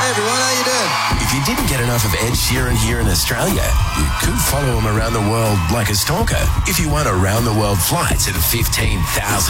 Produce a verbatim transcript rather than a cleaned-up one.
Hey everyone, how you doing? If you didn't get enough of Ed Sheeran here in Australia, you could follow him around the world like a stalker if you won around the world flights at fifteen thousand